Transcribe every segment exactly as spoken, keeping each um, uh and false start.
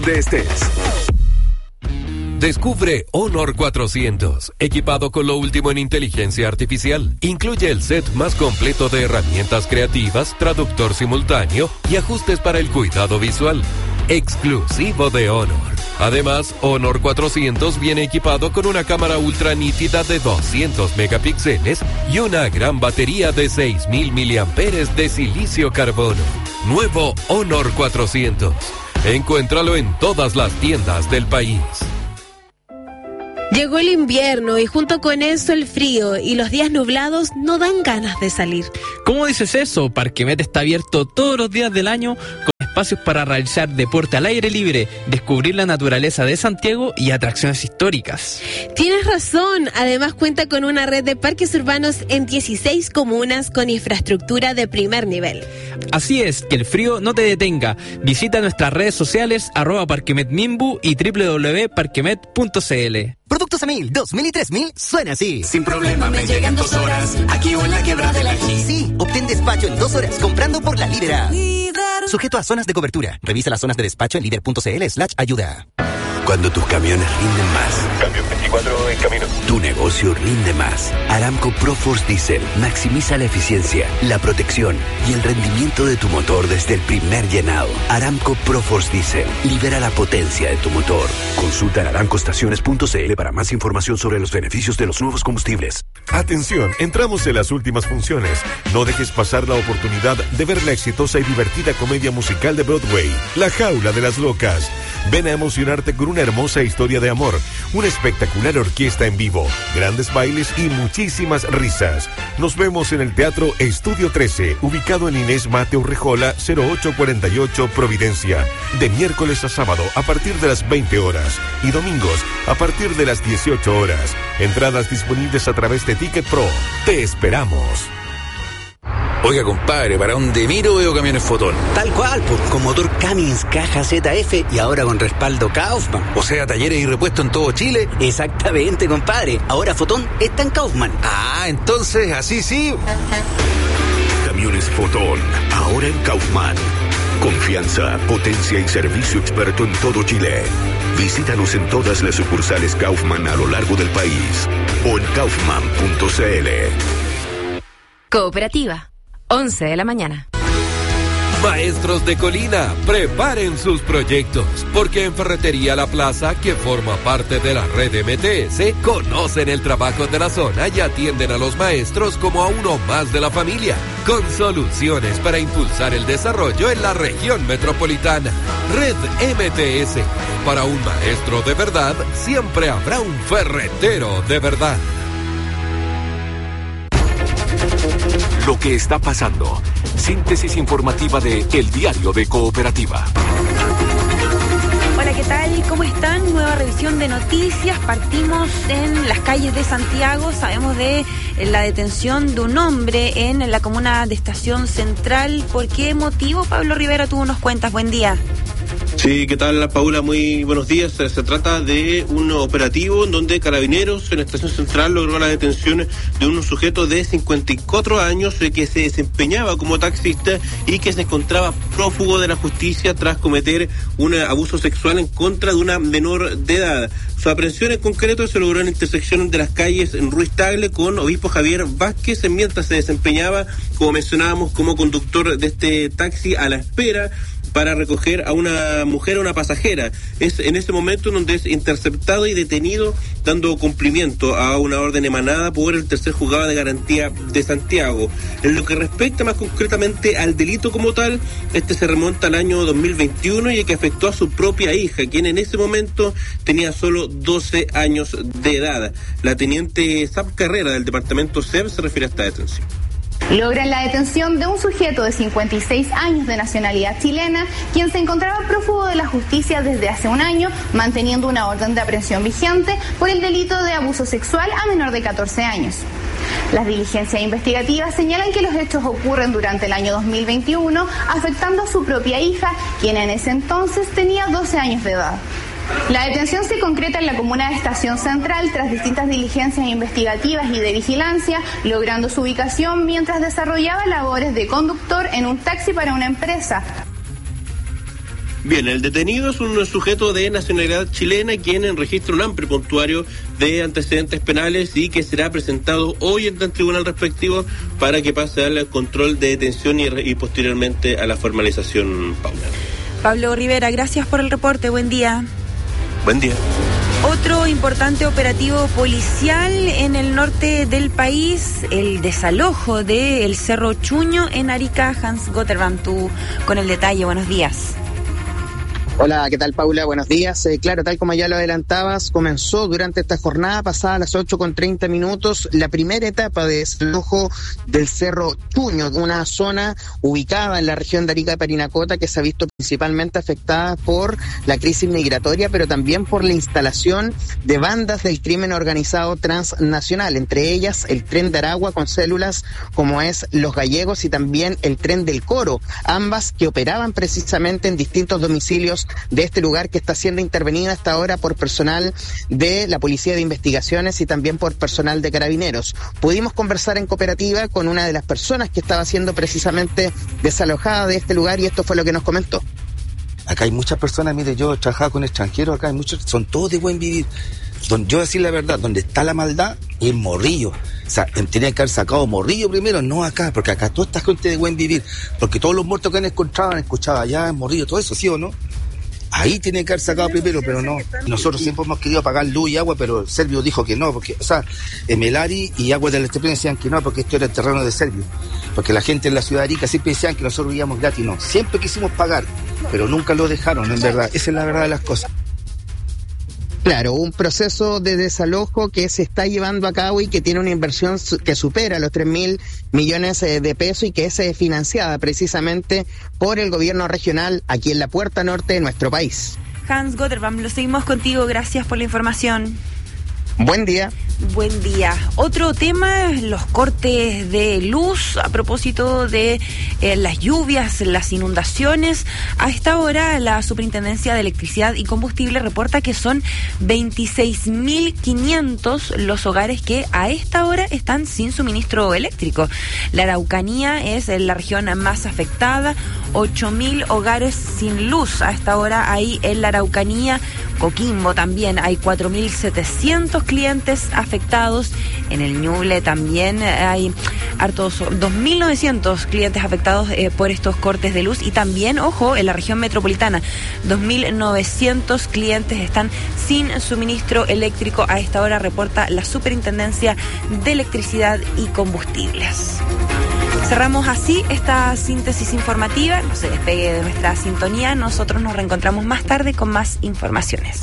de estés. Descubre Honor cuatrocientos, equipado con lo último en inteligencia artificial. Incluye el set más completo de herramientas creativas, traductor simultáneo y ajustes para el cuidado visual. Exclusivo de Honor. Además, Honor cuatrocientos viene equipado con una cámara ultra nítida de doscientos megapíxeles y una gran batería de seis mil miliamperios de silicio carbono. Nuevo Honor cuatrocientos. Encuéntralo en todas las tiendas del país. Llegó el invierno y junto con eso el frío y los días nublados no dan ganas de salir. ¿Cómo dices eso? Parquemet está abierto todos los días del año con espacios para realizar deporte al aire libre, descubrir la naturaleza de Santiago y atracciones históricas. Tienes razón, además cuenta con una red de parques urbanos en dieciséis comunas con infraestructura de primer nivel. Así es, que el frío no te detenga. Visita nuestras redes sociales arroba parquemetmimbu y doble u doble u doble u punto parquemet punto c l. Productos a mil, dos mil y tres mil suena así. Sin problema me llegan dos horas, aquí o en la quebrada de la G. Sí, obtén despacho en dos horas comprando por la Libera. Líder. Sujeto a zonas de cobertura. Revisa las zonas de despacho en líder punto c l slash ayuda. Cuando tus camiones rinden más. Cambio veinticuatro en camino. Tu negocio rinde más. Aramco ProForce Diesel maximiza la eficiencia, la protección y el rendimiento de tu motor desde el primer llenado. Aramco ProForce Diesel libera la potencia de tu motor. Consulta en aramco estaciones punto c l para más información sobre los beneficios de los nuevos combustibles. Atención, entramos en las últimas funciones. No dejes pasar la oportunidad de ver la exitosa y divertida comedia musical de Broadway, La Jaula de las Locas. Ven a emocionarte con una hermosa historia de amor, una espectacular orquesta en vivo, grandes bailes y muchísimas risas. Nos vemos en el Teatro Estudio trece, ubicado en Inés Mateo Rejola, cero ocho cuarenta y ocho, Providencia, de miércoles a sábado a partir de las veinte horas y domingos a partir de las dieciocho horas. Entradas disponibles a través de Ticket Pro. Te esperamos. Oiga, compadre, ¿para dónde miro veo camiones Fotón? Tal cual, pues, con motor Cummins, caja Z F y ahora con respaldo Kaufman. O sea, talleres y repuestos en todo Chile. Exactamente, compadre. Ahora Fotón está en Kaufman. Ah, entonces, así sí. Camiones Fotón, ahora en Kaufman. Confianza, potencia y servicio experto en todo Chile. Visítanos en todas las sucursales Kaufman a lo largo del país o en kaufman punto c l. Cooperativa. once de la mañana. Maestros de Colina, preparen sus proyectos, porque en Ferretería La Plaza, que forma parte de la red M T S, conocen el trabajo de la zona y atienden a los maestros como a uno más de la familia, con soluciones para impulsar el desarrollo en la región metropolitana. Red M T S, para un maestro de verdad, siempre habrá un ferretero de verdad. Lo que está pasando. Síntesis informativa de El Diario de Cooperativa. Hola, ¿qué tal? ¿Cómo están? Nueva revisión de noticias. Partimos en las calles de Santiago. Sabemos de la detención de un hombre en la comuna de Estación Central. ¿Por qué motivo? Pablo Rivera, tú nos cuentas. Buen día. Sí, ¿qué tal, Paula? Muy buenos días. Se trata de un operativo en donde Carabineros en la Estación Central logró la detención de un sujeto de cincuenta y cuatro años que se desempeñaba como taxista y que se encontraba prófugo de la justicia tras cometer un abuso sexual en contra de una menor de edad. Su aprehensión en concreto se logró en la intersección de las calles en Ruiz Tagle con Obispo Javier Vázquez mientras se desempeñaba, como mencionábamos, como conductor de este taxi a la espera para recoger a una mujer, a una pasajera. Es en ese momento en donde es interceptado y detenido, dando cumplimiento a una orden emanada por el tercer juzgado de garantía de Santiago. En lo que respecta más concretamente al delito como tal, este se remonta al año dos mil veintiuno y que afectó a su propia hija, quien en ese momento tenía solo doce años de edad. La teniente Zap Carrera del departamento S E B se refiere a esta detención. Logran la detención de un sujeto de cincuenta y seis años de nacionalidad chilena, quien se encontraba prófugo de la justicia desde hace un año, manteniendo una orden de aprehensión vigente por el delito de abuso sexual a menor de catorce años. Las diligencias investigativas señalan que los hechos ocurren durante el año dos mil veintiuno, afectando a su propia hija, quien en ese entonces tenía doce años de edad. La detención se concreta en la comuna de Estación Central tras distintas diligencias investigativas y de vigilancia, logrando su ubicación mientras desarrollaba labores de conductor en un taxi para una empresa. Bien, el detenido es un sujeto de nacionalidad chilena quien registra un amplio prontuario de antecedentes penales y que será presentado hoy ante el tribunal respectivo para que pase al control de detención y, y posteriormente a la formalización, Paula. Pablo Rivera, gracias por el reporte. Buen día. Buen día. Otro importante operativo policial en el norte del país, el desalojo del Cerro Chuño en Arica. Hans Gotterbaum, tú con el detalle. Buenos días. Hola, ¿qué tal, Paula? Buenos días. Eh, claro, tal como ya lo adelantabas, comenzó durante esta jornada pasada a las ocho con treinta minutos la primera etapa de desalojo del Cerro Chuño, una zona ubicada en la región de Arica y Parinacota que se ha visto principalmente afectada por la crisis migratoria, pero también por la instalación de bandas del crimen organizado transnacional, entre ellas el Tren de Aragua con células como es Los Gallegos y también el Tren del Coro, ambas que operaban precisamente en distintos domicilios de este lugar que está siendo intervenida hasta ahora por personal de la Policía de Investigaciones y también por personal de Carabineros. Pudimos conversar en cooperativa con una de las personas que estaba siendo precisamente desalojada de este lugar y esto fue lo que nos comentó. Acá hay muchas personas, mire, yo he trabajado con extranjeros, acá hay muchos, son todos de buen vivir. Don, yo decir la verdad, donde está la maldad es Morrillo. O sea, tenían que haber sacado Morrillo primero, no acá, porque acá toda esta gente de buen vivir, porque todos los muertos que han encontrado han escuchado allá en Morrillo, todo eso, ¿sí o no? Ahí tienen que haber sacado primero, pero no. Nosotros siempre hemos querido pagar luz y agua, pero el Servio dijo que no, porque, o sea, Melari y Agua del Estepén decían que no, porque esto era el terreno de Servio. Porque la gente en la ciudad de Arica siempre decían que nosotros vivíamos gratis, no. Siempre quisimos pagar, pero nunca lo dejaron, en verdad. Esa es la verdad de las cosas. Claro, un proceso de desalojo que se está llevando a cabo y que tiene una inversión que supera los tres mil millones de pesos y que es financiada precisamente por el gobierno regional aquí en la puerta norte de nuestro país. Hans Gotterbaum, lo seguimos contigo, gracias por la información. Buen día. Buen día. Otro tema, los cortes de luz a propósito de eh, las lluvias, las inundaciones. A esta hora la Superintendencia de Electricidad y Combustible reporta que son veintiséis mil quinientos los hogares que a esta hora están sin suministro eléctrico. La Araucanía es la región más afectada, ocho mil hogares sin luz a esta hora hay en la Araucanía. Coquimbo también hay cuatro mil setecientos clientes afectados. En el Ñuble también hay hartos, dos mil novecientos clientes afectados eh, por estos cortes de luz. Y también, ojo, en la región metropolitana, dos mil novecientos clientes están sin suministro eléctrico. A esta hora reporta la Superintendencia de Electricidad y Combustibles. Cerramos así esta síntesis informativa. No se despegue de nuestra sintonía. Nosotros nos reencontramos más tarde con más informaciones.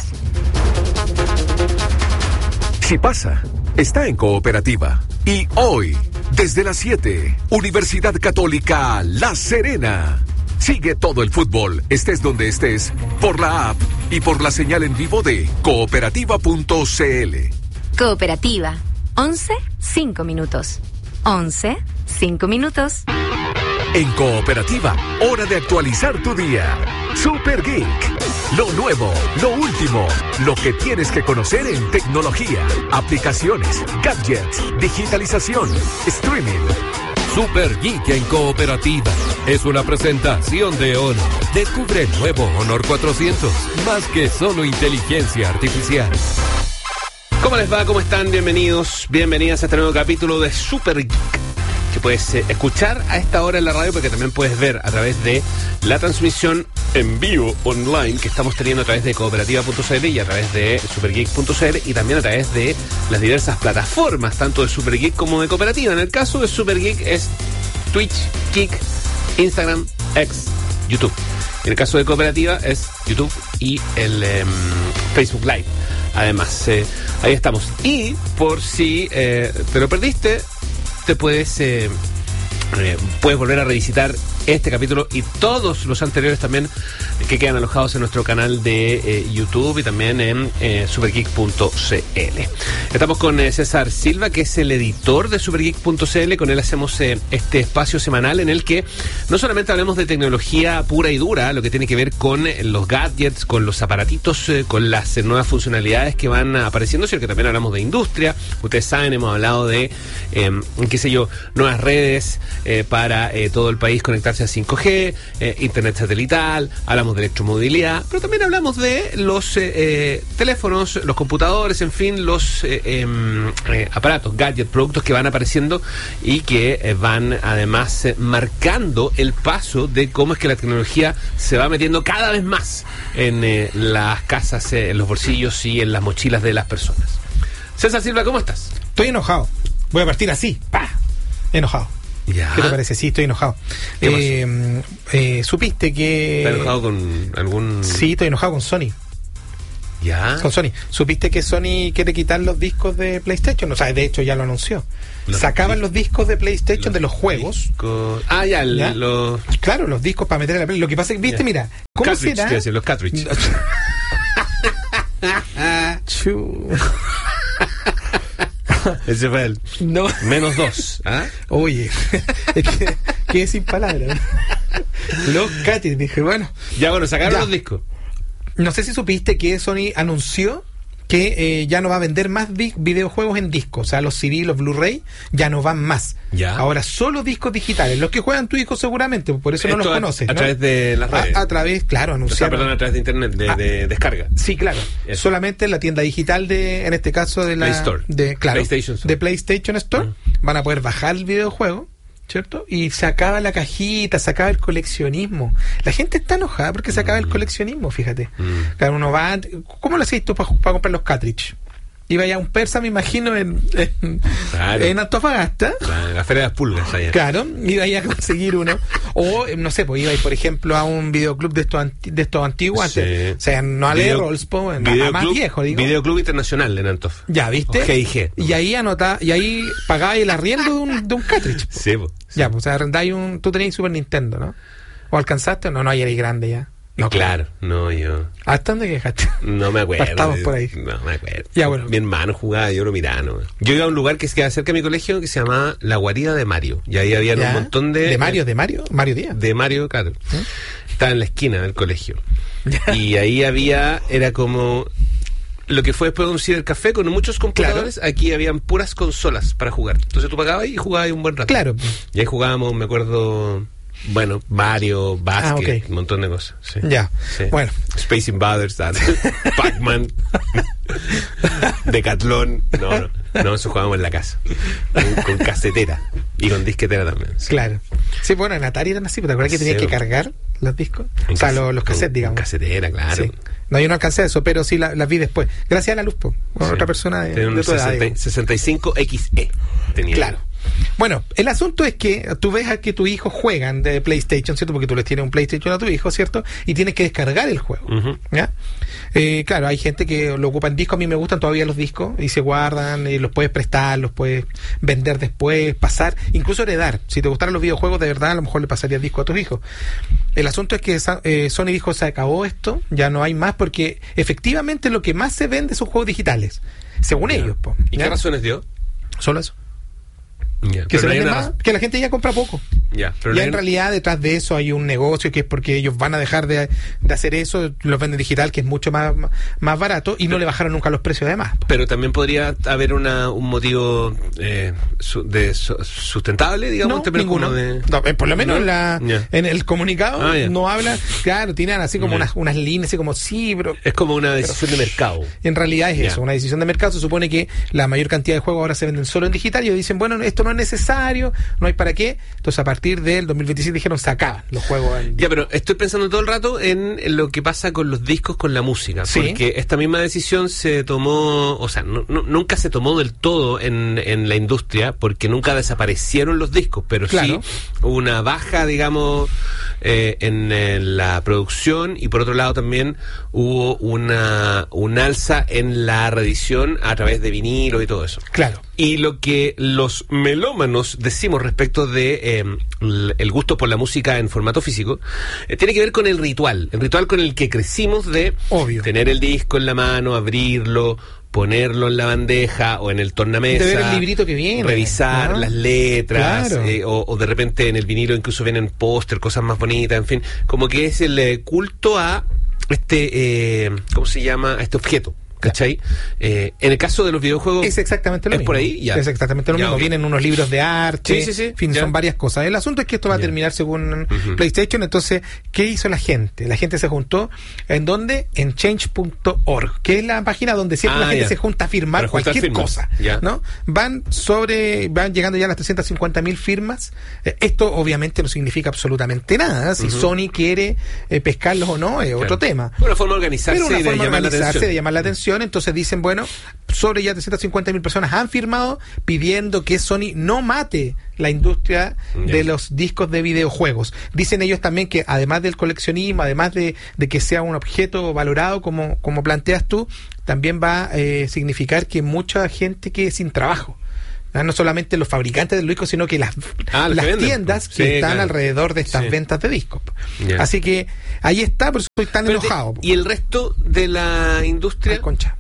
Si pasa, está en Cooperativa. Y hoy, desde las siete, Universidad Católica La Serena. Sigue todo el fútbol, estés donde estés, por la app y por la señal en vivo de cooperativa punto c l. Cooperativa, once, cinco minutos. once, cinco minutos. En Cooperativa, hora de actualizar tu día. Super Geek. Lo nuevo, lo último, lo que tienes que conocer en tecnología, aplicaciones, gadgets, digitalización, streaming. Super Geek en Cooperativa. Es una presentación de Honor. Descubre el nuevo Honor cuatrocientos. Más que solo inteligencia artificial. ¿Cómo les va? ¿Cómo están? Bienvenidos, bienvenidas a este nuevo capítulo de Super Geek, que puedes eh, escuchar a esta hora en la radio, porque también puedes ver a través de la transmisión en vivo online que estamos teniendo a través de cooperativa punto c l y a través de supergeek punto c l y también a través de las diversas plataformas, tanto de Supergeek como de Cooperativa. En el caso de Supergeek es Twitch, Kick, Instagram, X, YouTube. En el caso de Cooperativa es YouTube y el eh, Facebook Live. Además, eh, ahí estamos. Y por si eh, te lo perdiste, te puedes eh, eh, puedes volver a revisitar este capítulo y todos los anteriores también que quedan alojados en nuestro canal de eh, YouTube y también en eh, supergeek punto c l. Estamos con eh, César Silva, que es el editor de supergeek punto c l. Con él hacemos eh, este espacio semanal en el que no solamente hablamos de tecnología pura y dura, lo que tiene que ver con eh, los gadgets, con los aparatitos, eh, con las eh, nuevas funcionalidades que van apareciendo, sino que también hablamos de industria. Ustedes saben, hemos hablado de, eh, qué sé yo, nuevas redes eh, para eh, todo el país conectarse a cinco G, eh, internet satelital, hablamos de electromovilidad, pero también hablamos de los eh, eh, teléfonos, los computadores, en fin, los eh, eh, eh, aparatos, gadgets, productos que van apareciendo y que eh, van además eh, marcando el paso de cómo es que la tecnología se va metiendo cada vez más en eh, las casas, eh, en los bolsillos y en las mochilas de las personas. César Silva, ¿cómo estás? Estoy enojado. Voy a partir así. ¡Pah! Enojado. Ya. ¿Qué te parece? Sí, estoy enojado. Eh, eh, ¿Supiste que... ¿Estás enojado con algún...? Sí, estoy enojado con Sony. ¿Ya? Con Sony. ¿Supiste que Sony quiere quitar los discos de PlayStation? O sea, de hecho ya lo anunció. Los Sacaban los discos de PlayStation los de los juegos. Discos... Ah, ya, el, ¿Ya? Los... Claro, los discos para meter en la Play. Lo que pasa es que, viste, ya. Mira, ¿cómo cartridge, será? Decir, los cartridge. Ese fue el no. menos dos. ¿Ah? Oye, es que quedé sin palabras. Los cartridge, dije, bueno. Ya, bueno, sacaron ya. los discos. No sé si supiste que Sony anunció que eh, ya no va a vender más di- videojuegos en disco. O sea, los C D, los Blu-ray, ya no van más. Ya. Ahora solo discos digitales. Los que juegan tu disco seguramente, por eso Esto no los a, conoces. A ¿no? través de las redes. A, a través, claro, anunciaron. O sea, perdón, a través de internet, de, ah, de descarga. Sí, claro. Eso. Solamente en la tienda digital de, en este caso, de la... Play Store. De, claro, PlayStation Store. de PlayStation Store. Uh-huh. Van a poder bajar el videojuego, ¿cierto? Y se acaba la cajita, se acaba el coleccionismo. La gente está enojada porque se acaba mm. el coleccionismo, fíjate. Mm. Claro, uno va... ¿Cómo lo hacéis tú para, para comprar los cartridge? Iba ya a un persa, me imagino, en, en, claro. en Antofagasta. La, la Feria de las Pulgas allá. Claro, iba a conseguir uno. O, no sé, pues iba a ir, por ejemplo, a un videoclub de estos, anti, de estos antiguos. Sí. Antes, o sea, no a leer Rollspo, a más viejo, digo. Videoclub Internacional en Antof. Ya, ¿viste? G I G. Y ahí anotá, y ahí pagáis el arriendo de un, de un cartridge. Po. Sí, pues. Sí. Ya, pues, o sea, arrendáis un... Tú tenías Super Nintendo, ¿no? ¿O alcanzaste? No, no, ahí eres grande ya. No, claro, no, yo. ¿Hasta dónde quejaste? No me acuerdo. Estamos por ahí. No me acuerdo. Ya, bueno. Mi hermano jugaba, yo lo miraba, ¿no? Yo iba a un lugar que queda cerca de mi colegio que se llamaba La Guarida de Mario. Y ahí había un montón de. ¿De Mario? ¿De Mario? ¿Mario Díaz? De Mario, claro. ¿Eh? Estaba en la esquina del colegio. ¿Ya? Y ahí había, era como. Lo que fue después de un cibercafé con muchos computadores, claro. Aquí habían puras consolas para jugar. Entonces tú pagabas y jugabas ahí un buen rato. Claro. Y ahí jugábamos, me acuerdo. Bueno, Mario, Basket, ah, okay. Un montón de cosas. Sí. Ya, sí. Bueno. Space Invaders, Pac-Man, Decathlon. No, no, no, eso jugábamos en la casa. Con, con casetera y con disquetera también. Sí. Claro. Sí, bueno, en Atari eran así, ¿te acuerdas que tenías sí, que cargar los discos? O sea, los, los cassettes, digamos. Con casetera, claro. Sí. No, yo no alcancé eso, pero sí las la vi después. Gracias a la luz, con sí. Otra persona de, de tu edad. sesenta y cinco X E tenía. Claro. Bueno, el asunto es que tú ves a que tus hijos juegan de PlayStation, ¿cierto? Porque tú les tienes un PlayStation a tu hijo, ¿cierto? Y tienes que descargar el juego, uh-huh. ¿Ya? Eh, claro, hay gente que lo ocupa en disco. A mí me gustan todavía los discos y se guardan y los puedes prestar, los puedes vender después, pasar, incluso heredar. Si te gustaran los videojuegos, de verdad, a lo mejor le pasarías disco a tus hijos. El asunto es que eh, Sony dijo, se acabó esto, ya no hay más, porque efectivamente lo que más se vende son juegos digitales, según yeah. ellos. Po, ¿Y qué razones dio? Solo eso. Yeah, que, se no vende más, que la gente ya compra poco. Yeah, pero ya no en realidad detrás de eso hay un negocio que es porque ellos van a dejar de, de hacer eso, los venden digital, que es mucho más, más barato, y no le bajaron nunca los precios además. Pero también podría haber una, un motivo eh, su, de su, sustentable, digamos. No, ninguno. De... No, por lo menos ¿no? en, la, yeah. en el comunicado ah, yeah. no habla, claro, tienen así como yeah. unas, unas líneas, así como sí, bro. Es como una decisión pero, de mercado. En realidad es yeah. eso, una decisión de mercado. Se supone que la mayor cantidad de juegos ahora se venden solo en digital y ellos dicen, bueno, esto no es necesario, no hay para qué. Entonces a partir del dos mil veintisiete dijeron se acaban los juegos en... Ya, pero estoy pensando todo el rato en, en lo que pasa con los discos, con la música, ¿sí? Porque esta misma decisión se tomó, o sea, no, no, nunca se tomó del todo en, en la industria, porque nunca desaparecieron los discos, pero claro. sí una baja, digamos, eh, en, en la producción, y por otro lado también hubo una un alza en la reedición a través de vinilo y todo eso. Claro. Y lo que los melómanos decimos respecto de eh, el gusto por la música en formato físico eh, tiene que ver con el ritual, el ritual con el que crecimos de Obvio. tener el disco en la mano, abrirlo, ponerlo en la bandeja o en el tornamesa, de ver el librito que viene, revisar ¿no? las letras, claro. eh, o, o de repente en el vinilo incluso vienen póster, cosas más bonitas, en fin, como que es el eh, culto a este, eh, ¿cómo se llama? A este objeto. ¿cachai? Eh, en el caso de los videojuegos... Es exactamente lo ¿es mismo. por ahí? Ya. Es exactamente lo Ya, mismo. okay. Vienen unos libros de arte, sí, sí, sí. en fin, Ya. son varias cosas. El asunto es que esto va a terminar según uh-huh. PlayStation. Entonces, ¿qué hizo la gente? La gente se juntó, ¿en dónde? En change punto org, que es la página donde siempre ah, la gente ya. se junta a firmar Para cualquier firma. cosa, ya. ¿no? Van sobre, van llegando ya a las trescientas cincuenta mil firmas. Eh, esto obviamente no significa absolutamente nada. Si uh-huh. Sony quiere eh, pescarlos o no, es claro. otro tema. Una forma de organizarse, Pero una y forma de, de organizarse, llamar de llamar la atención. Entonces dicen, bueno, sobre ya trescientas cincuenta mil personas han firmado pidiendo que Sony no mate la industria yeah. de los discos de videojuegos. Dicen ellos también que además del coleccionismo, además de, de que sea un objeto valorado como, como planteas tú, también va a eh, significar que mucha gente quede sin trabajo. No solamente los fabricantes de los discos, sino que las, ah, las que tiendas sí, que están claro. alrededor de estas sí. ventas de discos. Yeah. Así que ahí está, por eso estoy tan Pero enojado. De, ¿Y el resto de la industria? Ay, concha.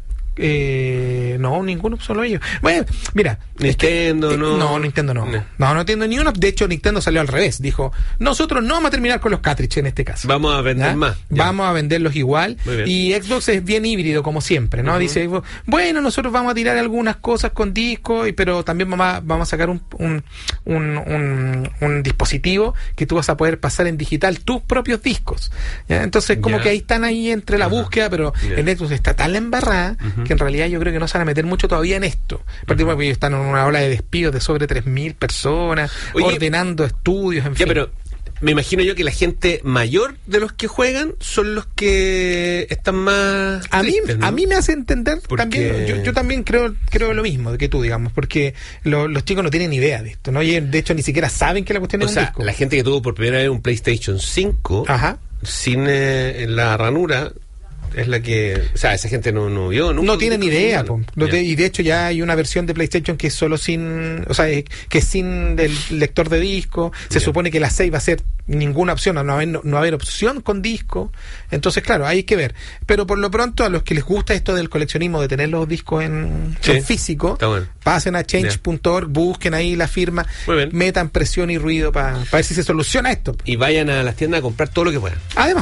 Eh, no, ninguno, solo ellos. Bueno, mira, Nintendo, es que, no. Eh, no, Nintendo no. no. No, no entiendo ni uno. De hecho, Nintendo salió al revés. Dijo, nosotros no vamos a terminar con los cartridges en este caso. Vamos a vender ¿ya? más. Ya. Vamos a venderlos igual. Y Xbox es bien híbrido, como siempre, ¿no? Uh-huh. Dice, bueno, nosotros vamos a tirar algunas cosas con discos, pero también vamos a, vamos a sacar un, un, un, un, un dispositivo que tú vas a poder pasar en digital tus propios discos. ¿ya? Entonces, como yeah. que ahí están ahí entre la uh-huh. búsqueda, pero yeah. el Xbox está tan la embarrada uh-huh. que en realidad yo creo que no se van a meter mucho todavía en esto. Particularmente porque están en una ola de despidos de sobre tres mil personas, Oye, ordenando estudios, en ya, fin. Pero me imagino yo que la gente mayor de los que juegan son los que están más a tristes, mí ¿no? a mí me hace entender porque... también yo, yo también creo creo lo mismo que tú, digamos, porque lo, los chicos no tienen idea de esto, no y de hecho ni siquiera saben que la cuestión o es sea, un disco. La gente que tuvo por primera vez un PlayStation cinco Ajá. sin eh, la ranura es la que, o sea, esa gente no, no vio, no tiene ni idea, po. No te, y de hecho ya hay una versión de PlayStation que es solo sin, o sea, que es sin el lector de disco. Se yeah. supone que la seis va a ser ninguna opción, no haber, no, no haber opción con disco. Entonces, claro, hay que ver. Pero por lo pronto, a los que les gusta esto del coleccionismo, de tener los discos en, sí. en físico, bueno. pasen a change punto org, busquen ahí la firma, metan presión y ruido para pa ver si se soluciona esto. Y vayan a las tiendas a comprar todo lo que puedan. Además.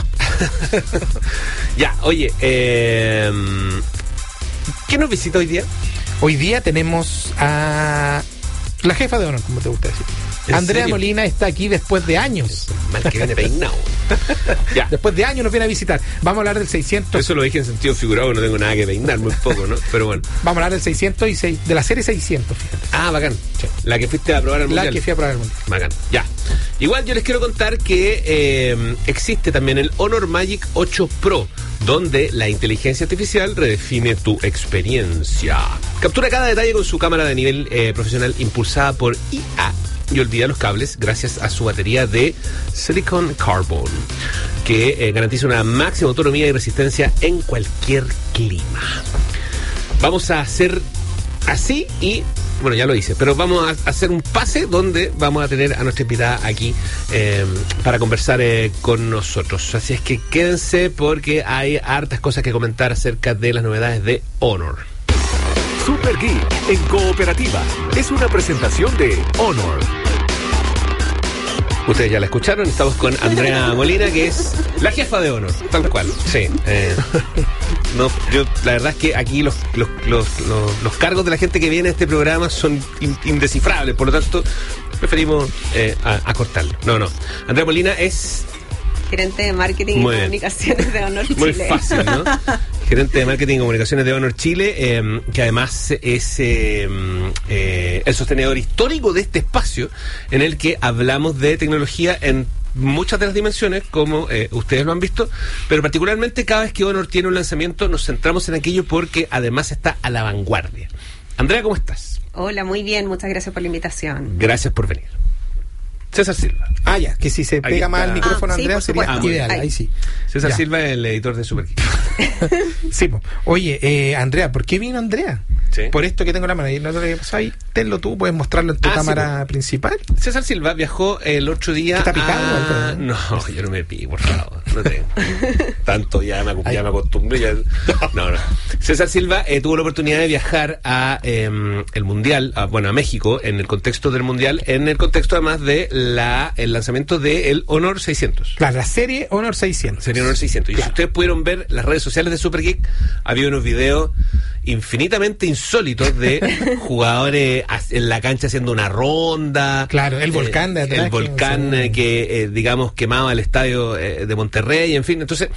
Ya, oye, eh, ¿quién nos visita hoy día? Hoy día tenemos a la jefa de honor, como te gusta decir. Andrea serio? Molina está aquí después de años. Mal que viene peinado. Ya. Después de años nos viene a visitar. Vamos a hablar del seiscientos. Eso lo dije en sentido figurado, no tengo nada que peinar, muy poco, ¿no? Pero bueno. Vamos a hablar del seiscientos y seis, de la serie seiscientos, fíjate. Ah, bacán. Sí. La que fuiste a probar al mundial. La que fui a probar al mundial. Bacán. Ya. Igual yo les quiero contar que eh, existe también el Honor Magic ocho Pro, donde la inteligencia artificial redefine tu experiencia. Captura cada detalle con su cámara de nivel eh, profesional impulsada por I A y olvida los cables gracias a su batería de Silicon Carbon, que eh, garantiza una máxima autonomía y resistencia en cualquier clima. Vamos a hacer así y... Bueno, ya lo hice, pero vamos a hacer un pase donde vamos a tener a nuestra invitada aquí eh, para conversar eh, con nosotros. Así es que quédense porque hay hartas cosas que comentar acerca de las novedades de Honor. Super Geek en Cooperativa es una presentación de Honor. Ustedes ya la escucharon, estamos con Andrea Molina, que es la jefa de Honor, tal cual. Sí. Eh, no, yo la verdad es que aquí los, los, los, los, los cargos de la gente que viene a este programa son in, indescifrables, por lo tanto preferimos eh, acortarlo. No, no. Andrea Molina es... gerente de marketing Muy y comunicaciones de Honor Chile. Muy fácil, ¿no? Gerente de marketing y comunicaciones de Honor Chile, eh, que además es eh, eh, el sostenedor histórico de este espacio en el que hablamos de tecnología en muchas de las dimensiones, como eh, ustedes lo han visto, pero particularmente cada vez que Honor tiene un lanzamiento nos centramos en aquello porque además está a la vanguardia. Andrea, ¿cómo estás? Hola, muy bien, muchas gracias por la invitación. Gracias por venir. César Silva. Ah, ya, que si se pega está. más al micrófono, ah, Andrea, sí, sería ah, ideal. Ahí. ahí sí. César ya. Silva, el editor de Super Geek. Sí, po. Oye, eh, Andrea, ¿por qué vino Andrea? ¿Sí? Por esto que tengo en la mano. Y no lo que pasa ahí, tenlo tú, puedes mostrarlo en tu ah, cámara sí, principal. César Silva viajó el otro día. ¿Está picando? A... No, yo no me pico, por favor. No tengo. Tanto ya me, ya me acostumbré. Ya... No, no. César Silva eh, tuvo la oportunidad de viajar a eh, el Mundial, a, bueno, a México, en el contexto del Mundial, en el contexto además de la el lanzamiento del Honor seiscientos. Claro, la serie Honor seiscientos. Serie Honor seiscientos. Claro. Y si ustedes pudieron ver las redes sociales de Super Geek, había unos videos infinitamente insólitos de jugadores en la cancha haciendo una ronda. Claro, el volcán de atrás. El volcán que, que eh, digamos, quemaba el estadio eh, de Monterrey, en fin. Entonces,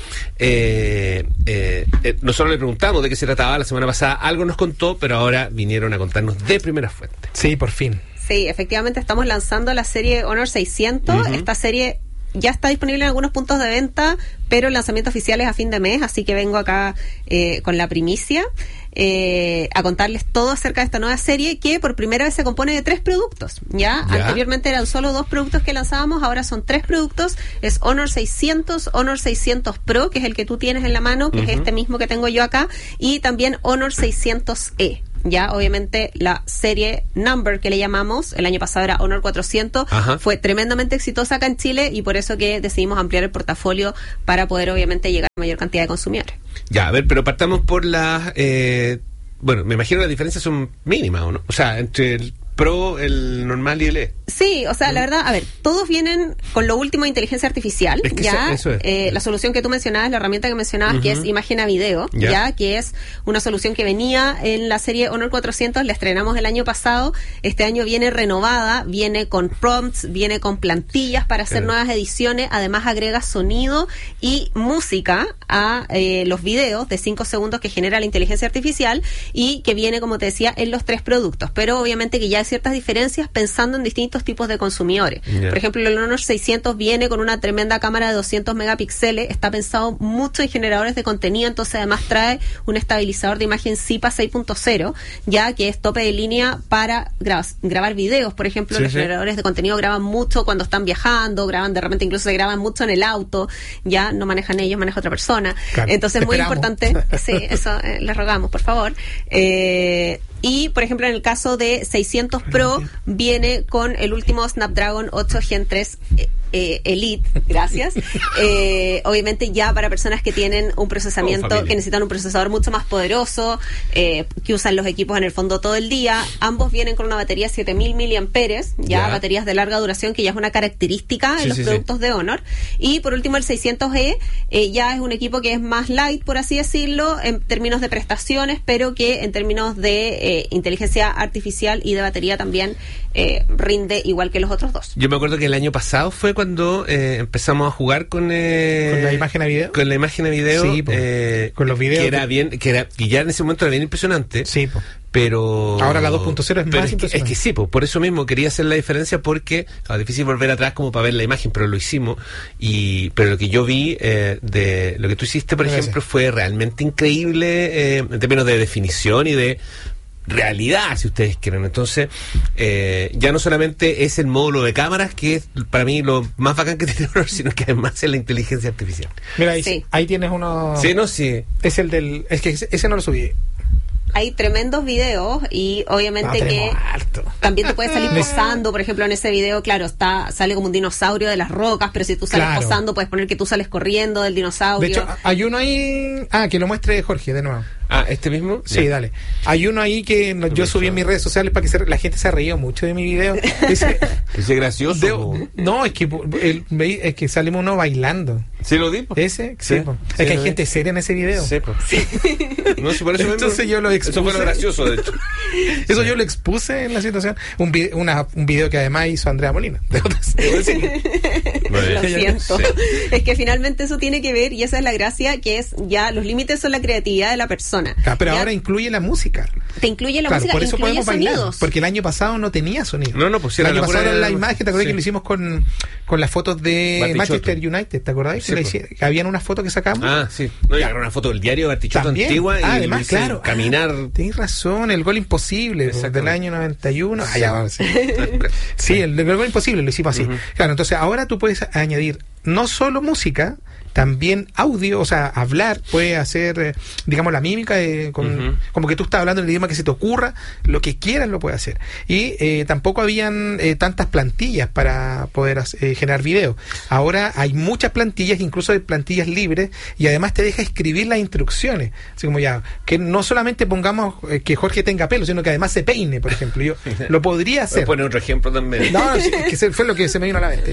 eh, eh, eh, nosotros le preguntamos de qué se trataba la semana pasada. Algo nos contó, pero ahora vinieron a contarnos de primera fuente. Sí, por fin. Sí, efectivamente estamos lanzando la serie Honor seiscientos. Uh-huh. Esta serie ya está disponible en algunos puntos de venta, pero el lanzamiento oficial es a fin de mes, así que vengo acá eh, con la primicia eh, a contarles todo acerca de esta nueva serie que por primera vez se compone de tres productos. ¿ya? ¿Ya? Anteriormente eran solo dos productos que lanzábamos, ahora son tres productos. Es Honor seiscientos, Honor seiscientos Pro, que es el que tú tienes en la mano, que uh-huh. es este mismo que tengo yo acá, y también Honor seiscientos E. Ya, obviamente, la serie Number que le llamamos, el año pasado era Honor cuatrocientos, Ajá. fue tremendamente exitosa acá en Chile y por eso que decidimos ampliar el portafolio para poder, obviamente, llegar a mayor cantidad de consumidores. Ya, a ver, pero partamos por las... Eh, bueno, me imagino que las diferencias son mínimas, ¿o no? O sea, entre el Pro, el normal y el E. Sí, o sea, la verdad, a ver, todos vienen con lo último de inteligencia artificial, es que ya, eso, eso es. Eh, la solución que tú mencionabas, la herramienta que mencionabas, uh-huh. que es imagen a video, ya. ya, que es una solución que venía en la serie Honor cuatrocientos, la estrenamos el año pasado, este año viene renovada, viene con prompts, viene con plantillas para hacer claro. nuevas ediciones, además agrega sonido y música a eh, los videos de cinco segundos que genera la inteligencia artificial y que viene, como te decía, en los tres productos, pero obviamente que ya hay ciertas diferencias pensando en distintos tipos de consumidores. Yeah. Por ejemplo, el Honor seiscientos viene con una tremenda cámara de doscientos megapíxeles, está pensado mucho en generadores de contenido, entonces además trae un estabilizador de imagen S I P A seis punto cero, ya que es tope de línea para gra- grabar videos. Por ejemplo, sí, los sí. generadores de contenido graban mucho cuando están viajando, graban de repente, incluso se graban mucho en el auto, ya no manejan ellos, maneja otra persona. Claro, entonces es muy importante, sí, eso eh, les rogamos, por favor. Eh, Y, por ejemplo, en el caso de seiscientos Pro, viene con el último Snapdragon ocho Gen tres eh, Elite, gracias. Eh, obviamente ya para personas que tienen un procesamiento, oh, que necesitan un procesador mucho más poderoso, eh, que usan los equipos en el fondo todo el día. Ambos vienen con una batería de siete mil miliamperios, ya, ya baterías de larga duración, que ya es una característica sí, en los sí, productos sí. de Honor. Y, por último, el seiscientos E eh, ya es un equipo que es más light, por así decirlo, en términos de prestaciones, pero que en términos de eh, inteligencia artificial y de batería también eh, rinde igual que los otros dos. Yo me acuerdo que el año pasado fue cuando eh, empezamos a jugar con eh, con la imagen a video, con la imagen a video, sí, po. eh, con los videos que era bien, que era y ya en ese momento era bien impresionante. Sí, po. Pero ahora la dos punto cero es más es impresionante. Que, es que sí, po, por eso mismo quería hacer la diferencia porque es difícil volver atrás como para ver la imagen, pero lo hicimos y pero lo que yo vi eh, de lo que tú hiciste, por Gracias. ejemplo, fue realmente increíble eh, en términos de definición y de realidad, si ustedes quieren. Entonces, eh, ya no solamente es el módulo de cámaras, que es para mí lo más bacán que tiene Honor, sino que además es la inteligencia artificial. Mira, ahí, sí. ahí tienes uno... Sí, no, sí. Es el del... Es que ese no lo subí. Hay tremendos videos y obviamente no, que harto. También te puedes salir posando. Por ejemplo, en ese video, claro, está sale como un dinosaurio de las rocas, pero si tú sales claro. posando, puedes poner que tú sales corriendo del dinosaurio. De hecho, hay uno ahí... Ah, que lo muestre Jorge, de nuevo. Ah, ¿este mismo? Sí, ya. Dale. Hay uno ahí que no, yo subí en mis redes sociales para que se, la gente se ha reído mucho de mi video. Ese, ese gracioso. De, no, es que el, es que salimos uno bailando. ¿Sí lo di? Ese, sí. sí, es sí, que hay vi. gente seria en ese video. Sí, sí. No, si por eso Entonces mismo, yo lo expuse. Eso fue lo gracioso, de hecho. Eso sí. yo lo expuse en la situación. Un video, una, un video que además hizo Andrea Molina. Lo siento. Sí. Es que finalmente eso tiene que ver, y esa es la gracia, que es ya los límites son la creatividad de la persona. Ah, pero ya ahora incluye la música. Te incluye la claro, música, por eso incluye podemos sonidos. Bailar, porque el año pasado no tenía sonido. No, no, pues el año la pasado era la de... imagen, ¿te acordás sí. que lo hicimos con, con las fotos de Bartichotto. Manchester United? ¿Te acordás? Sí, pues. que habían una foto que sacamos. Ah, sí. No, y agarró una foto del diario de Bartichotto antigua ah, y además, claro. caminar. Ah, tienes razón, el gol imposible del año noventa y uno. Ah, ya vamos. Sí, el, el gol imposible lo hicimos así. Uh-huh. Claro, entonces ahora tú puedes añadir no solo música, también audio, o sea, hablar, puede hacer, eh, digamos, la mímica, eh, con, uh-huh. como que tú estás hablando en el idioma que se te ocurra, lo que quieras lo puede hacer. Y eh, tampoco habían eh, tantas plantillas para poder eh, generar video. Ahora hay muchas plantillas, incluso hay plantillas libres, y además te deja escribir las instrucciones. Así como ya, que no solamente pongamos eh, que Jorge tenga pelo, sino que además se peine, por ejemplo. Yo lo podría hacer. Voy a poner otro ejemplo también. No, no, sí, que fue lo que se me vino a la mente.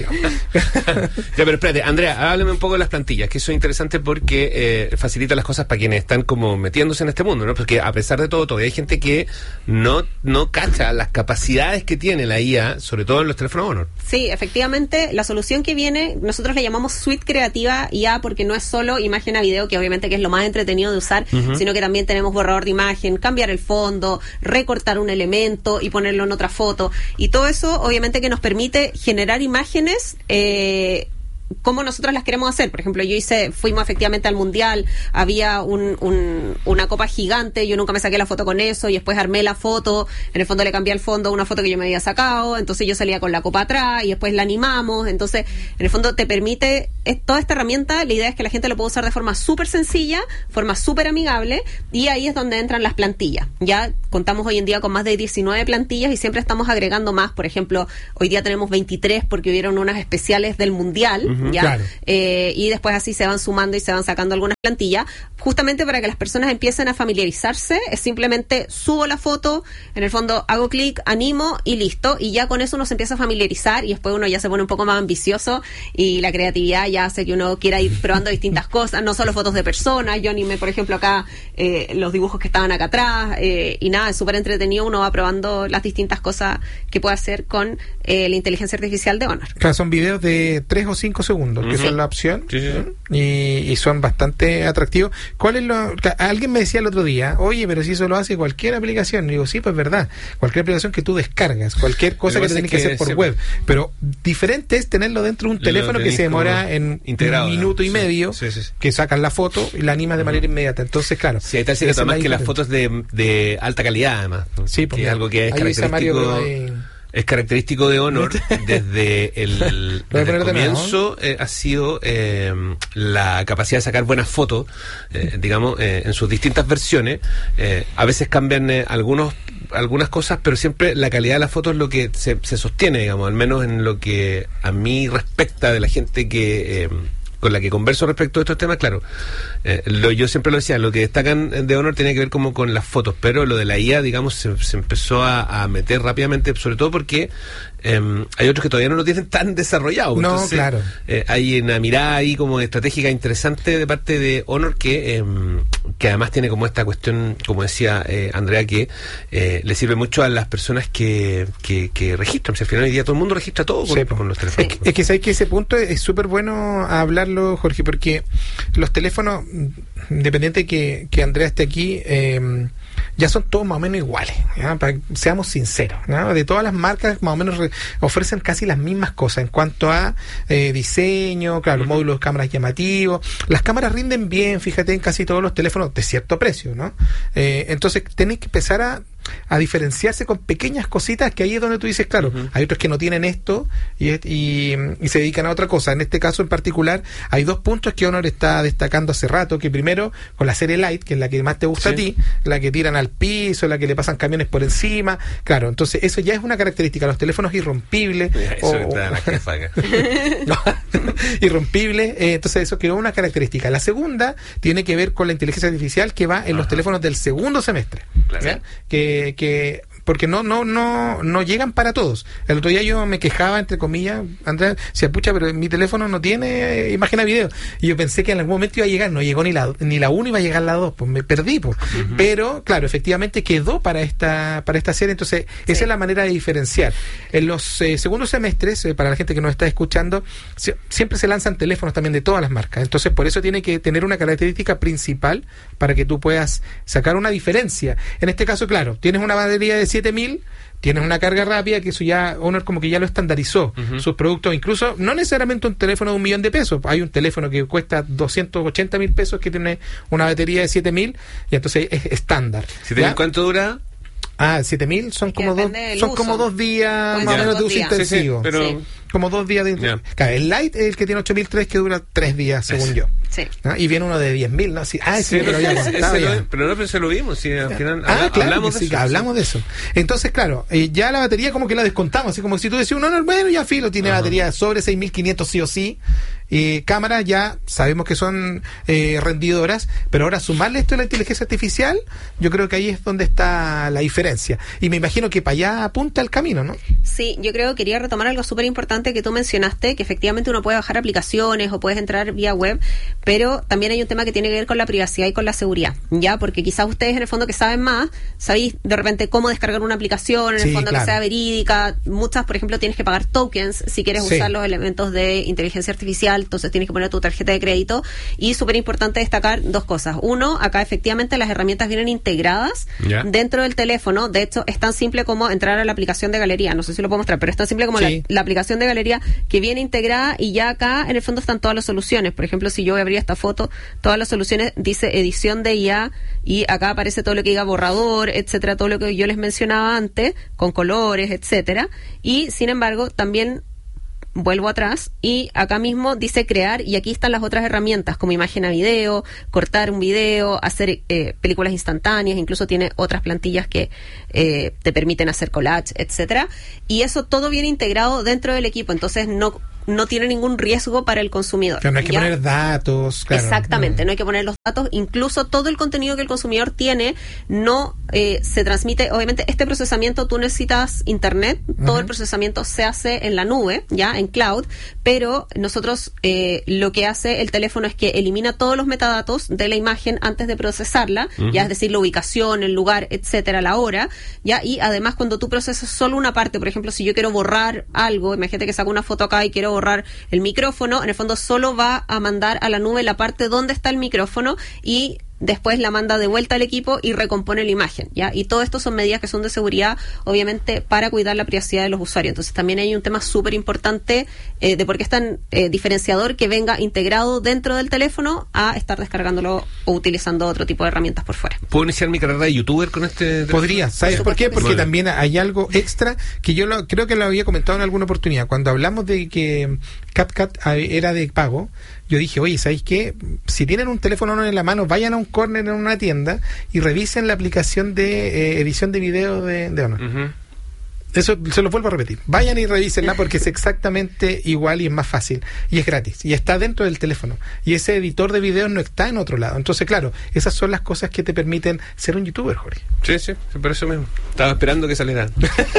Ya, pero espérate, Andrea, háblame un poco de las plantillas, que eso es interesante porque eh, facilita las cosas para quienes están como metiéndose en este mundo, ¿no? Porque a pesar de todo, todavía hay gente que no, no cacha las capacidades que tiene la I A, sobre todo en los teléfonos Honor. Sí, efectivamente, la solución que viene, nosotros le llamamos Suite Creativa I A porque no es solo imagen a video, que obviamente que es lo más entretenido de usar, uh-huh. sino que también tenemos borrador de imagen, cambiar el fondo, recortar un elemento y ponerlo en otra foto. Y todo eso, obviamente, que nos permite generar imágenes eh, como nosotros las queremos hacer. Por ejemplo, yo hice, fuimos efectivamente al mundial, había un, un, una copa gigante, yo nunca me saqué la foto con eso, y después armé la foto, en el fondo le cambié al fondo una foto que yo me había sacado, entonces yo salía con la copa atrás, y después la animamos, entonces, en el fondo te permite, es, toda esta herramienta, la idea es que la gente lo pueda usar de forma súper sencilla, forma súper amigable, y ahí es donde entran las plantillas. Ya contamos hoy en día con más de diecinueve plantillas, y siempre estamos agregando más. Por ejemplo, hoy día tenemos veintitrés porque hubieron unas especiales del mundial, uh-huh, ¿ya? Claro. Eh, y después así se van sumando y se van sacando algunas plantillas, justamente para que las personas empiecen a familiarizarse. Es simplemente subo la foto, en el fondo hago clic, animo y listo, y ya con eso uno se empieza a familiarizar, y después uno ya se pone un poco más ambicioso, y la creatividad ya hace que uno quiera ir probando distintas cosas, no solo fotos de personas. Yo animé, por ejemplo, acá eh, los dibujos que estaban acá atrás, eh, y nada, es súper entretenido, uno va probando las distintas cosas que puede hacer con eh, la inteligencia artificial de Honor. Claro, son videos de tres o cinco segundos, uh-huh, que son la opción, sí, sí, sí. Y, y son bastante atractivos. ¿Cuál es lo? Alguien me decía el otro día, oye, pero si eso lo hace cualquier aplicación. Y digo, sí, pues verdad, cualquier aplicación que tú descargas, cualquier cosa que te tienes que hacer por web, pero diferente es tenerlo dentro de un teléfono que se demora en un minuto y sí, medio, sí, sí, sí. que sacas la foto y la animas de manera uh-huh. inmediata. Entonces, claro. Sí, hay tal secreto, además que las fotos de, de alta calidad, además. Sí, porque es algo que es característico. Es característico de Honor desde el, desde el comienzo, eh, ha sido eh, la capacidad de sacar buenas fotos, eh, digamos, eh, en sus distintas versiones. Eh, a veces cambian eh, algunos algunas cosas, pero siempre la calidad de la foto es lo que se, se sostiene, digamos, al menos en lo que a mí respecta de la gente que... Eh, con la que converso respecto a estos temas. Claro, eh, lo, yo siempre lo decía, lo que destacan de Honor tiene que ver como con las fotos, pero lo de la I A, digamos, se, se empezó a, a meter rápidamente, sobre todo porque eh, hay otros que todavía no lo tienen tan desarrollado. No, entonces, claro. Eh, hay una mirada ahí como estratégica interesante de parte de Honor que, eh, que además tiene como esta cuestión, como decía eh, Andrea, que eh, le sirve mucho a las personas que, que, que registran. O sea, al final hoy día todo el mundo registra todo con, sí, con los teléfonos. Es que, es que sabes que ese punto es súper bueno hablar, Jorge, porque los teléfonos, independiente que, que Andrea esté aquí, eh, ya son todos más o menos iguales, ¿ya? Para que seamos sinceros, ¿no? De todas las marcas más o menos re- ofrecen casi las mismas cosas en cuanto a eh, diseño, claro, uh-huh. módulos de cámaras llamativos. Las cámaras rinden bien, fíjate, en casi todos los teléfonos de cierto precio, ¿no? Eh, entonces tenés que empezar a a diferenciarse con pequeñas cositas, que ahí es donde tú dices, claro, uh-huh. hay otros que no tienen esto y, y, y se dedican a otra cosa. En este caso en particular hay dos puntos que Honor está destacando hace rato, que primero con la serie Lite, que es la que más te gusta, sí, a ti, la que tiran al piso, la que le pasan camiones por encima, claro, entonces eso ya es una característica. Los teléfonos irrompibles o, no, irrompibles, eh, entonces eso quedó una característica. La segunda tiene que ver con la inteligencia artificial que va en uh-huh. los teléfonos del segundo semestre, claro. que que porque no no no no llegan para todos. El otro día yo me quejaba, entre comillas, Andrea, decía, pucha, pero mi teléfono no tiene eh, imagen a video. Y yo pensé que en algún momento iba a llegar, no llegó ni la ni la uno, iba a llegar la dos, pues me perdí, pues. Uh-huh. Pero, claro, efectivamente quedó para esta para esta serie, entonces sí. esa es la manera de diferenciar. En los eh, segundos semestres, eh, para la gente que nos está escuchando, si, siempre se lanzan teléfonos también de todas las marcas. Entonces, por eso tiene que tener una característica principal para que tú puedas sacar una diferencia. En este caso, claro, tienes una batería de siete mil, tienes una carga rápida, que eso ya Honor como que ya lo estandarizó. Uh-huh. Sus productos, incluso no necesariamente un teléfono de un millón de pesos, hay un teléfono que cuesta doscientos ochenta mil pesos que tiene una batería de siete mil y entonces es estándar. ¿Cuánto dura? Ah, siete mil son como dos son uso. como dos días pues más o menos de uso días. intensivo. Sí, sí, pero... sí. como dos días de internet. Yeah. Claro, el Lite es el que tiene ocho mil tres que dura tres días, según Ese. yo. Sí. ¿No? Y viene uno de diez mil, ¿no? Sí, ah, ese sí, me lo había contado. Ese lo, pero no, pero se lo vimos. Sí, al final, ah, habla, claro, hablamos, sí, de eso, hablamos sí. de eso. Entonces, claro, eh, ya la batería como que la descontamos. Así como si tú decías, no, no, bueno, ya filo, tiene Ajá. batería sobre seis mil quinientos sí o sí. Eh, cámaras ya sabemos que son eh, rendidoras, pero ahora sumarle esto a la inteligencia artificial, yo creo que ahí es donde está la diferencia. Y me imagino que para allá apunta el camino, ¿no? Sí, yo creo que quería retomar algo súper importante que tú mencionaste, que efectivamente uno puede bajar aplicaciones o puedes entrar vía web, pero también hay un tema que tiene que ver con la privacidad y con la seguridad, ¿ya? Porque quizás ustedes en el fondo que saben más, sabéis de repente cómo descargar una aplicación, en sí, el fondo claro. que sea verídica. Muchas, por ejemplo, tienes que pagar tokens si quieres sí. usar los elementos de inteligencia artificial, entonces tienes que poner tu tarjeta de crédito. Y súper importante destacar dos cosas. Uno, acá efectivamente las herramientas vienen integradas yeah. dentro del teléfono. De hecho, es tan simple como entrar a la aplicación de galería. No sé si lo puedo mostrar, pero es tan simple como sí. la, la aplicación de galería que viene integrada y ya acá en el fondo están todas las soluciones. Por ejemplo, si yo abría esta foto, todas las soluciones dice edición de I A y acá aparece todo lo que diga borrador, etcétera, todo lo que yo les mencionaba antes, con colores, etcétera. Y sin embargo, también vuelvo atrás y acá mismo dice crear y aquí están las otras herramientas como imagen a video, cortar un video, hacer eh, películas instantáneas, incluso tiene otras plantillas que eh, te permiten hacer collage, etcétera. Y eso todo viene integrado dentro del equipo, entonces no no tiene ningún riesgo para el consumidor. Pero no hay que ¿ya? poner datos. Claro. Exactamente, no hay que poner los datos. Incluso todo el contenido que el consumidor tiene no eh, se transmite. Obviamente, este procesamiento tú necesitas internet. Uh-huh. Todo el procesamiento se hace en la nube, ya en cloud. Pero nosotros eh, lo que hace el teléfono es que elimina todos los metadatos de la imagen antes de procesarla. Uh-huh. Ya es decir, la ubicación, el lugar, etcétera, la hora. Ya y además cuando tú procesas solo una parte, por ejemplo, si yo quiero borrar algo, imagínate que saco una foto acá y quiero borrar el micrófono, en el fondo solo va a mandar a la nube la parte donde está el micrófono y después la manda de vuelta al equipo y recompone la imagen, ¿ya? Y todo esto son medidas que son de seguridad, obviamente, para cuidar la privacidad de los usuarios. Entonces también hay un tema súper importante eh, de por qué es tan eh, diferenciador que venga integrado dentro del teléfono a estar descargándolo o utilizando otro tipo de herramientas por fuera. ¿Puedo iniciar mi carrera de youtuber con este teléfono? Podría, ¿sabes por qué? Porque también hay algo extra que yo lo, creo que lo había comentado en alguna oportunidad. Cuando hablamos de que CapCut era de pago, yo dije, oye, ¿sabéis qué? Si tienen un teléfono en la mano, vayan a un corner en una tienda y revisen la aplicación de eh, edición de video de, de Honor. Uh-huh. Eso se lo vuelvo a repetir. Vayan y revísenla porque es exactamente igual y es más fácil. Y es gratis. Y está dentro del teléfono. Y ese editor de videos no está en otro lado. Entonces, claro, esas son las cosas que te permiten ser un youtuber, Jorge. Sí, sí, por eso mismo. Estaba esperando que saliera.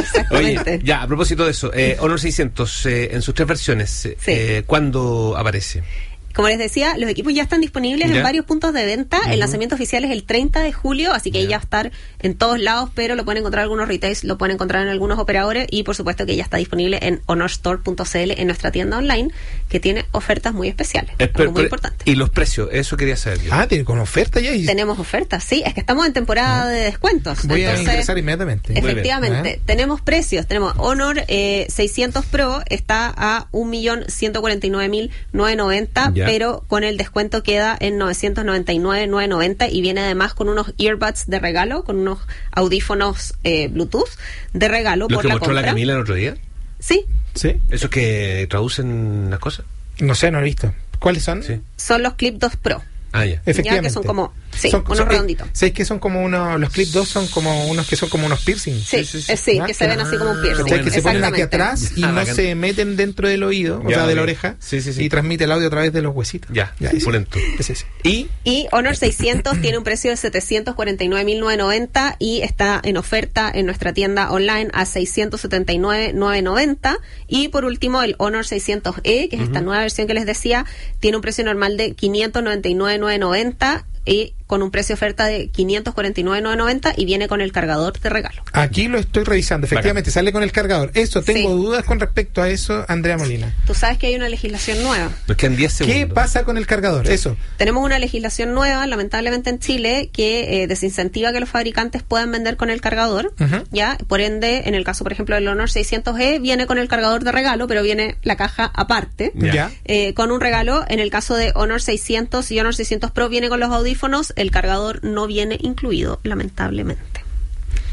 Oye, ya, a propósito de eso, eh, Honor seiscientos, eh, en sus tres versiones, sí. eh, ¿cuándo aparece? Como les decía, los equipos ya están disponibles ¿Ya? en varios puntos de venta. Uh-huh. El lanzamiento oficial es el treinta de julio, así que ya. ya va a estar en todos lados, pero lo pueden encontrar en algunos retails, lo pueden encontrar en algunos operadores y por supuesto que ya está disponible en honor store punto c l en nuestra tienda online, que tiene ofertas muy especiales. Es algo muy importante. ¿Y los precios? Eso quería saber yo. Ah, ¿tiene con oferta ya? Y... Tenemos ofertas, sí. Es que estamos en temporada uh-huh. de descuentos. Voy Entonces, a ingresar inmediatamente. Efectivamente. Uh-huh. Tenemos precios. Tenemos Honor eh, seiscientos Pro, está a un millón ciento cuarenta y nueve mil novecientos noventa, yeah. pero con el descuento queda en novecientos noventa y nueve mil novecientos noventa y viene además con unos earbuds de regalo, con unos audífonos eh, Bluetooth de regalo ¿Lo por que la mostró compra. la Camila el otro día? Sí. ¿Sí? ¿Eso que traducen las cosas? No sé, no he visto. ¿Cuáles son? Sí. Son los Clip dos Pro. Ah, ya. Efectivamente. Ya que son como, sí, son, unos son, redonditos. ¿Sabes que son como unos, los Clip dos son como unos que son como unos piercings? Sí, sí, sí, sí, que se ven así como un piercing. O sea, que se ponen aquí atrás y ah, no se meten dentro del oído, o ya, sea, de la oreja, sí, sí, sí. y transmite el audio a través de los huesitos. Ya, ya pulento. Es ese. ¿Y? Y Honor seiscientos tiene un precio de setecientos cuarenta y nueve mil novecientos noventa y está en oferta en nuestra tienda online a seiscientos setenta y nueve mil novecientos noventa. Y por último, el Honor seiscientos E, que es uh-huh. esta nueva versión que les decía, tiene un precio normal de quinientos noventa y nueve mil novecientos noventa y con un precio de oferta de quinientos cuarenta y nueve mil novecientos noventa y viene con el cargador de regalo. Aquí lo estoy revisando, efectivamente, Bacán. Sale con el cargador. Eso, tengo sí. dudas con respecto a eso, Andrea Molina. Tú sabes que hay una legislación nueva. Nos quedan diez segundos. ¿Qué pasa con el cargador? Eso. Tenemos una legislación nueva, lamentablemente en Chile, que eh, desincentiva que los fabricantes puedan vender con el cargador. Uh-huh. Ya, por ende, en el caso, por ejemplo, del Honor seiscientos E, viene con el cargador de regalo, pero viene la caja aparte, ya. eh, con un regalo. En el caso de Honor seiscientos y Honor seiscientos Pro, viene con los audífonos. El cargador no viene incluido, lamentablemente.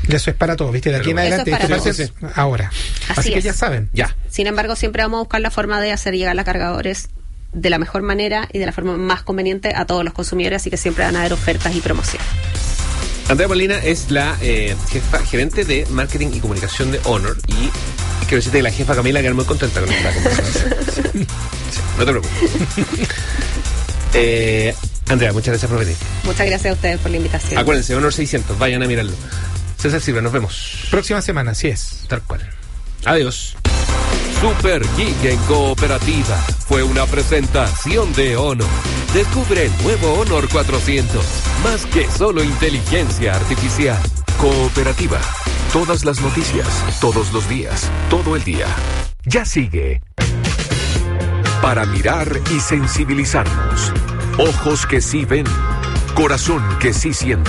Y eso es para todos, ¿viste? De aquí en adelante, esto va a ser ahora. Así, Así que ya saben. Ya. Sin embargo, siempre vamos a buscar la forma de hacer llegar los cargadores de la mejor manera y de la forma más conveniente a todos los consumidores, así que siempre van a haber ofertas y promociones. Andrea Molina es la eh, jefa, gerente de marketing y comunicación de Honor, y quiero decirte que la jefa Camila queda muy contenta con esta conversación. Sí. Sí, no te preocupes. eh, Andrea, muchas gracias por venir. Muchas gracias a ustedes por la invitación. Acuérdense, Honor seiscientos, vayan a mirarlo. César Silva, nos vemos. Próxima semana, así es. Tal cual. Adiós. Super Geek en Cooperativa fue una presentación de Honor. Descubre el nuevo Honor cuatrocientos, más que solo inteligencia artificial. Cooperativa. Todas las noticias, todos los días, todo el día. Ya sigue. Para mirar y sensibilizarnos. Ojos que sí ven, corazón que sí siente.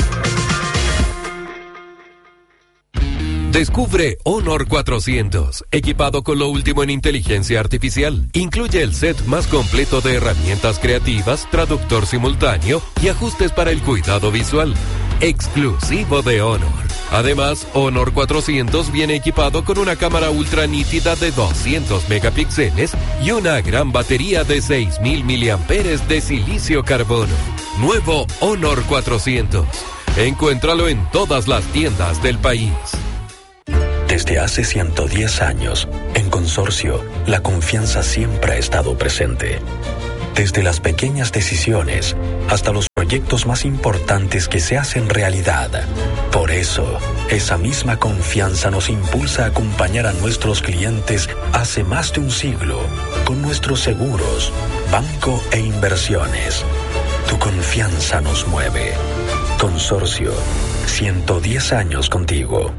Descubre Honor cuatrocientos, equipado con lo último en inteligencia artificial. Incluye el set más completo de herramientas creativas, traductor simultáneo y ajustes para el cuidado visual. Exclusivo de Honor. Además, Honor cuatrocientos viene equipado con una cámara ultra nítida de doscientos megapíxeles y una gran batería de seis mil miliamperios de silicio carbono. Nuevo Honor cuatrocientos. Encuéntralo en todas las tiendas del país. Desde hace ciento diez años, en Consorcio, la confianza siempre ha estado presente. Desde las pequeñas decisiones hasta los proyectos más importantes que se hacen realidad. Por eso, esa misma confianza nos impulsa a acompañar a nuestros clientes hace más de un siglo con nuestros seguros, banco e inversiones. Tu confianza nos mueve. Consorcio, ciento diez años contigo.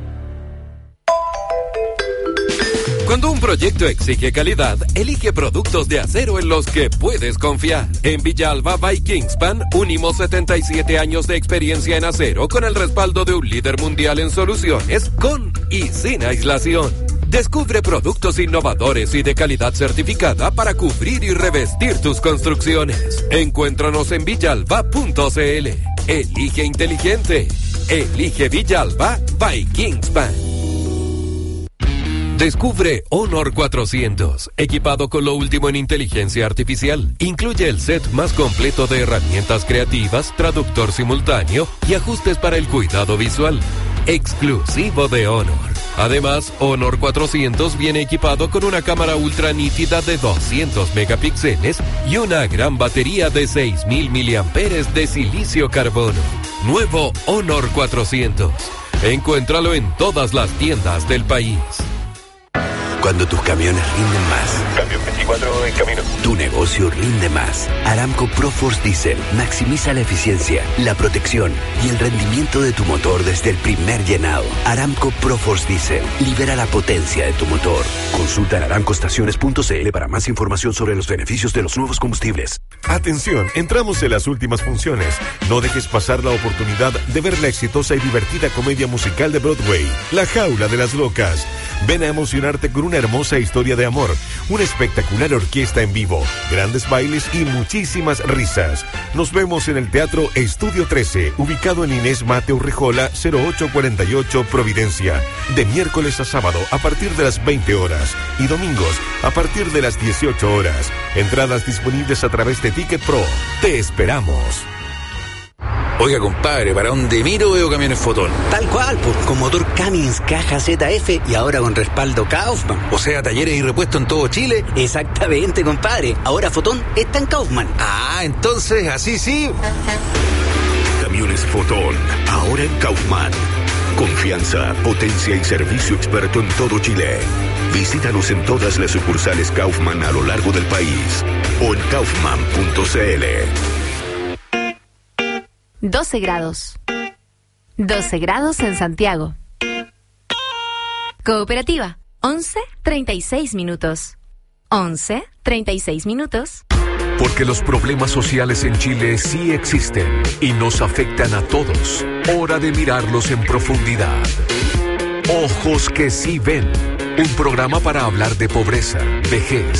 Cuando un proyecto exige calidad, elige productos de acero en los que puedes confiar. En Villalba by Kingspan, unimos setenta y siete años de experiencia en acero con el respaldo de un líder mundial en soluciones, con y sin aislación. Descubre productos innovadores y de calidad certificada para cubrir y revestir tus construcciones. Encuéntranos en villalba punto cl. Elige inteligente. Elige Villalba by Kingspan. Descubre Honor cuatrocientos, equipado con lo último en inteligencia artificial. Incluye el set más completo de herramientas creativas, traductor simultáneo y ajustes para el cuidado visual. Exclusivo de Honor. Además, Honor cuatrocientos viene equipado con una cámara ultra nítida de doscientos megapíxeles y una gran batería de seis mil miliamperios de silicio carbono. Nuevo Honor cuatrocientos. Encuéntralo en todas las tiendas del país. Cuando tus camiones rinden más. Cambio veinticuatro en camino. Tu negocio rinde más. Aramco ProForce Diesel maximiza la eficiencia, la protección y el rendimiento de tu motor desde el primer llenado. Aramco ProForce Diesel libera la potencia de tu motor. Consulta en aramco estaciones punto cl para más información sobre los beneficios de los nuevos combustibles. Atención, entramos en las últimas funciones. No dejes pasar la oportunidad de ver la exitosa y divertida comedia musical de Broadway, La Jaula de las Locas. Ven a emocionarte con una hermosa historia de amor, una espectacular orquesta en vivo, grandes bailes y muchísimas risas. Nos vemos en el Teatro Estudio trece, ubicado en Inés Mateo Rejola, cero ocho cuarenta y ocho, Providencia, de miércoles a sábado a partir de las veinte horas y domingos a partir de las dieciocho horas. Entradas disponibles a través de Ticket Pro. Te esperamos. Oiga, compadre, ¿para dónde miro veo camiones Fotón? Tal cual, pues, con motor Cummins caja Z F y ahora con respaldo Kaufman. O sea, talleres y repuestos en todo Chile. Exactamente, compadre. Ahora Fotón está en Kaufman. Ah, entonces, así sí. Camiones Fotón, ahora en Kaufman. Confianza, potencia y servicio experto en todo Chile. Visítanos en todas las sucursales Kaufman a lo largo del país o en kaufman punto cl. doce grados. doce grados en Santiago. Cooperativa, once treinta y seis minutos. once treinta y seis minutos. Porque los problemas sociales en Chile sí existen y nos afectan a todos. Hora de mirarlos en profundidad. Ojos que sí ven. Un programa para hablar de pobreza, vejez,